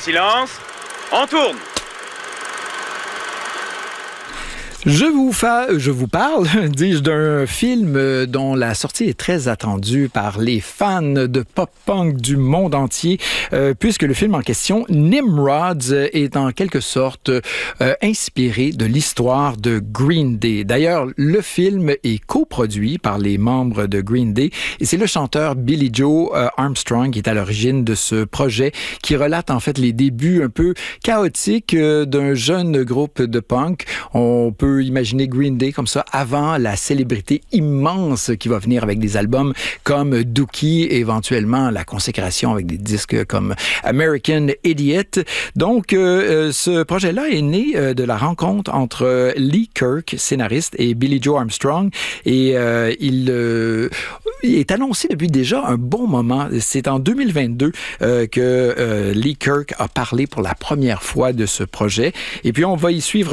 Silence, on tourne. Je vous parle, dis-je, d'un film dont la sortie est très attendue par les fans de pop-punk du monde entier, puisque le film en question, Nimrods, est en quelque sorte inspiré de l'histoire de Green Day. D'ailleurs, le film est coproduit par les membres de Green Day et c'est le chanteur Billie Joe Armstrong qui est à l'origine de ce projet qui relate en fait les débuts un peu chaotiques d'un jeune groupe de punk. On peut imaginer Green Day comme ça avant la célébrité immense qui va venir avec des albums comme Dookie et éventuellement la consécration avec des disques comme American Idiot. Donc, ce projet-là est né de la rencontre entre Lee Kirk, scénariste, et Billie Joe Armstrong. Et il est annoncé depuis déjà un bon moment. C'est en 2022 que Lee Kirk a parlé pour la première fois de ce projet. Et puis, on va y suivre